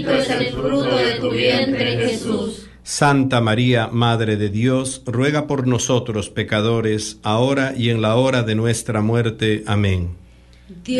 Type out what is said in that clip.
es el fruto de tu vientre, Jesús. Santa María, Madre de Dios, ruega por nosotros pecadores, ahora y en la hora de nuestra muerte. Amén.